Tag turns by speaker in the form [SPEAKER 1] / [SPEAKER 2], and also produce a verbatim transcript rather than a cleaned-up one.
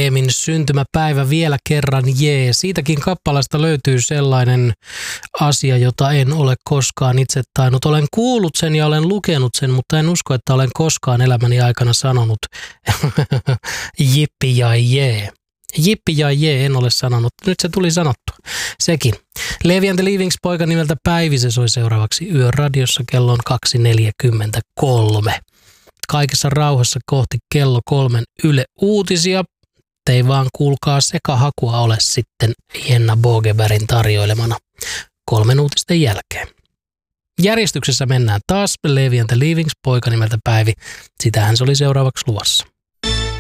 [SPEAKER 1] Jeemin syntymäpäivä vielä kerran jee. Siitäkin kappaleesta löytyy sellainen asia, jota en ole koskaan itse tainnut. Olen kuullut sen ja olen lukenut sen, mutta en usko, että olen koskaan elämäni aikana sanonut jippi ja jee. Jippi ja jee en ole sanonut. Nyt se tuli sanottua. Sekin. Levi and the Leavings poika nimeltä Päivi, se soi seuraavaksi Yöradiossa kello on kaksi neljäkymmentäkolme. Kaikessa rauhassa kohti kello kolmen Yle Uutisia. Te ei vaan kuulkaa sekahakua ole sitten Jenna Bogebergin tarjoilemana kolmen uutisten jälkeen. Järjestyksessä mennään taas. Levi and the Leavings poika nimeltä Päivi. Sitähän se oli seuraavaksi luvassa.